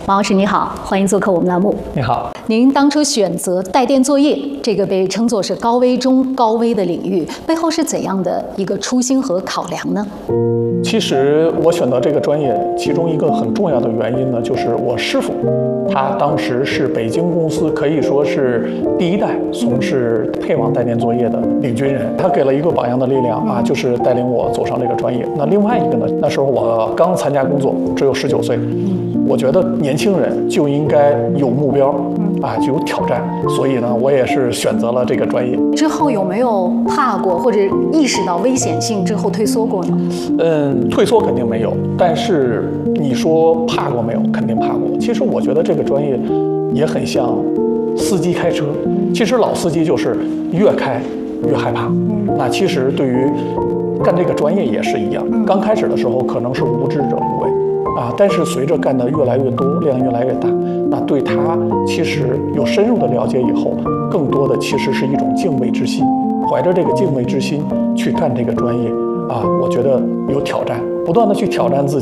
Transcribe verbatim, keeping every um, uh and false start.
马老师你好，欢迎做客我们栏目。 你好， 您当初选择带电作业这个被称作是高危中高危的领域，背后是怎样的一个初心和考量呢？ 其实我选择这个专业，其中一个很重要的原因呢，就是我师傅，他当时是北京公司可以说是第一代从事配网带电作业的领军人，他给了一个榜样的力量啊，就是带领我走上这个专业。那另外一个呢，那时候我刚参加工作，只有十九岁，我觉得年轻人就应该有目标啊，就有挑战，所以呢，我也是选择了这个专业。 之后有没有怕过或者意识到危险性之后退缩过呢？ 嗯，退缩肯定没有，但是你说怕过没有？肯定怕过。其实我觉得这个专业也很像司机开车，其实老司机就是越开越害怕。那其实对于干这个专业也是一样，刚开始的时候可能是无知者无畏啊，但是随着干得越来越多，量越来越大，那对他其实有深入的了解以后，更多的其实是一种敬畏之心，怀着这个敬畏之心去干这个专业啊，我觉得有挑战，不断的去挑战自己。